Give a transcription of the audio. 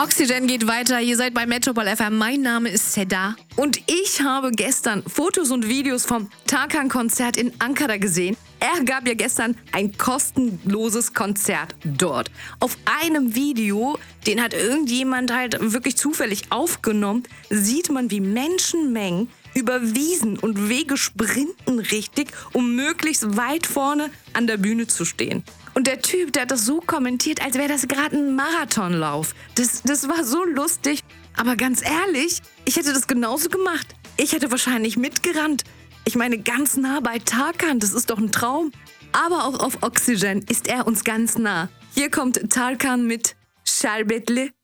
Oxygen geht weiter. Ihr seid bei Metropol FM. Mein Name ist Seda. Und ich habe gestern Fotos und Videos vom Tarkan-Konzert in Ankara gesehen. Er gab ja gestern ein kostenloses Konzert dort. Auf einem Video, den hat irgendjemand halt wirklich zufällig aufgenommen, sieht man, wie Menschenmengen über Wiesen und Wege sprinten richtig, um möglichst weit vorne an der Bühne zu stehen. Und der Typ, der hat das so kommentiert, als wäre das gerade ein Marathonlauf. Das war so lustig. Aber ganz ehrlich, ich hätte das genauso gemacht. Ich hätte wahrscheinlich mitgerannt. Ich meine, ganz nah bei Tarkan, das ist doch ein Traum. Aber auch auf Oxygen ist er uns ganz nah. Hier kommt Tarkan mit Şerbetli